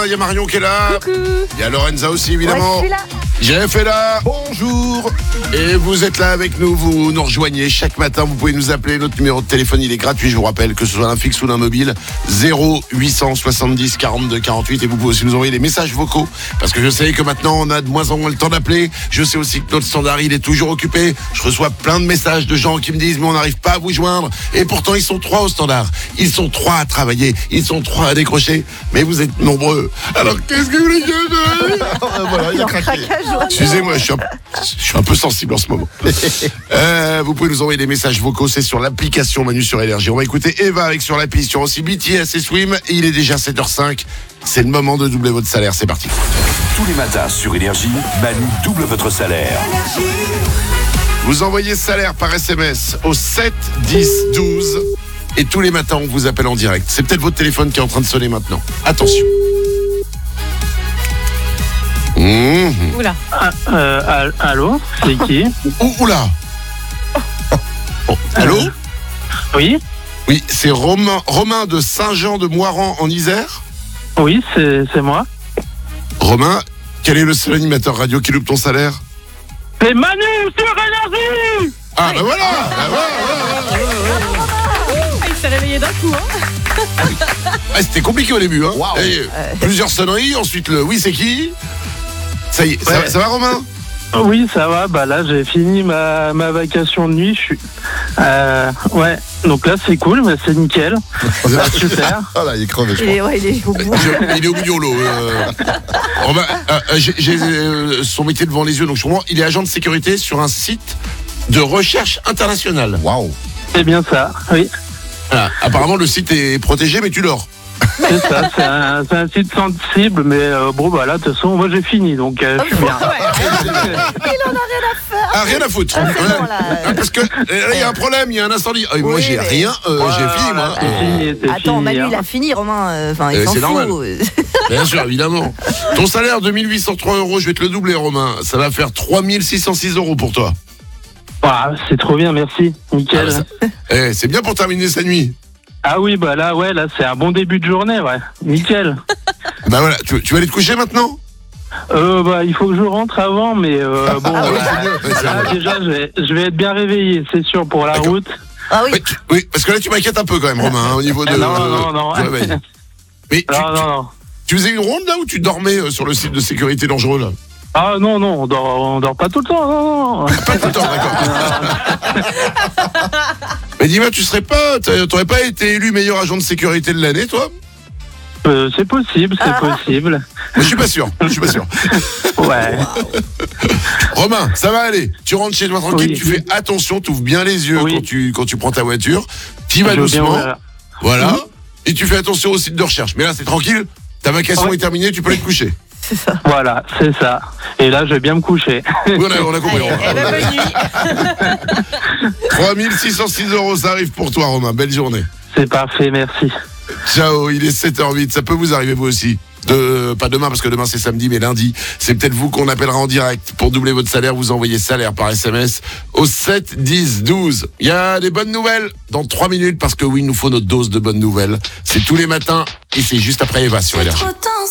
il y a Marion qui est là. Coucou. Il y a Lorenza aussi, évidemment. Ouais, je suis là. Jeff est là. Bonjour. Et vous êtes là avec nous, vous nous rejoignez chaque matin. Vous pouvez nous appeler. Notre numéro de téléphone, il est gratuit, je vous rappelle, que ce soit un fixe ou un mobile. 0870 42 48. Et vous pouvez aussi nous envoyer des messages vocaux. Parce que je sais que maintenant, on a de moins en moins le temps d'appeler. Je sais aussi que notre standard, il est toujours occupé. Je reçois plein de messages de gens qui me disent, mais on n'arrive pas à vous joindre. Et pourtant, ils sont 3 au standard. Ils sont 3 à travailler. Ils sont 3 à décrocher. Mais vous êtes nombreux. Alors, qu'est-ce que vous voulez que je... Voilà, il a craqué. Excusez-moi, je suis un peu sensible en ce moment. Vous pouvez nous envoyer des messages vocaux, c'est sur l'application Manu sur Énergie. On va écouter Eva avec sur la piste, sur aussi BTS et Swim. Et il est déjà 7h05. C'est le moment de doubler votre salaire. C'est parti. Tous les matins sur Énergie, Manu double votre salaire. Vous envoyez salaire par SMS au 7 10 12. Et tous les matins, on vous appelle en direct. C'est peut-être votre téléphone qui est en train de sonner maintenant. Attention. Oula. Allô, c'est qui? Oula. Oh, allô? Oui, Oui, c'est Romain de Saint-Jean-de-Moiran en Isère. oui, c'est moi. Romain, quel est le seul animateur radio qui loupe ton salaire? C'est Manu sur Énergie. Ah bah voilà, Il s'est réveillé d'un coup, hein. Ah, c'était compliqué au début, hein. Et, plusieurs sonneries, ensuite le oui c'est qui? Ça y est, Ouais. ça va Romain? Oui, ça va. Bah là, j'ai fini ma vacation de nuit. Je suis. Ouais. Donc là, c'est cool, mais c'est nickel. Super. Ah là, il est crevé, je crois. Il est au bout. Il est au bout du rouleau. Romain, j'ai son métier devant les yeux, donc je comprends. Il est agent de sécurité sur un site de recherche internationale. Waouh. C'est bien ça. Oui. Voilà. Apparemment, le site est protégé, mais tu dors. C'est ça. C'est un site sensible, mais bon, bah là, de toute façon, moi, j'ai fini, donc je suis bien. Il en a rien à faire. Ah, rien à foutre. Ah, c'est Ouais. bon, là. Ah, parce que il y a un problème, il y a un incendie. Ah, moi, Oui, j'ai mais- rien, j'ai fini, moi. C'est fini, c'est Attends, fini, Manu, hein. il a fini, Romain. Enfin, il s'en c'est fout. normal. Bien sûr, évidemment. Ton salaire de 1803 €, je vais te le doubler, Romain. Ça va faire 3606 € pour toi. Ah, c'est trop bien, merci. Nickel. Ah, bah, c'est bien pour terminer sa nuit. Ah oui, bah là, ouais, là, c'est un bon début de journée, ouais. Nickel. Bah voilà, tu vas aller te coucher maintenant? Bah, il faut que je rentre avant, mais bon, Ah oui, là, c'est mieux. Ouais, c'est là, mieux. déjà, je vais être bien réveillé, c'est sûr, pour la D'accord. route. Ah oui. Oui, parce que là, tu m'inquiètes un peu quand même, Romain, hein, au niveau de... Non. du réveil. Mais Non. tu faisais une ronde là ou tu dormais sur le site de sécurité dangereux là? Ah non, on dort pas tout le temps, non. Pas tout le temps, d'accord. Mais dis-moi, t'aurais pas été élu meilleur agent de sécurité de l'année, toi? C'est possible, c'est possible. Mais je suis pas sûr. Ouais. Romain, ça va aller. Tu rentres chez toi tranquille, Oui. tu fais attention, tu ouvres bien les yeux Oui. quand tu prends ta voiture. Tu vas Je veux bien, doucement. voilà. Voilà. Et tu fais attention au site de recherche. Mais là, c'est tranquille. Ta vacation Ouais. est terminée, tu peux aller te coucher. Voilà, c'est ça. Et là, je vais bien me coucher. Oui, on a compris. Eh ben, bonne nuit. 3606 €, ça arrive pour toi, Romain. Belle journée. C'est parfait, merci. Ciao, il est 7h08. Ça peut vous arriver, vous aussi. Pas demain, parce que demain, c'est samedi, mais lundi. C'est peut-être vous qu'on appellera en direct. Pour doubler votre salaire, vous envoyez salaire par SMS au 7 10 12. Il y a des bonnes nouvelles dans 3 minutes, parce que oui, il nous faut notre dose de bonnes nouvelles. C'est tous les matins, et c'est juste après Eva sur Énergie.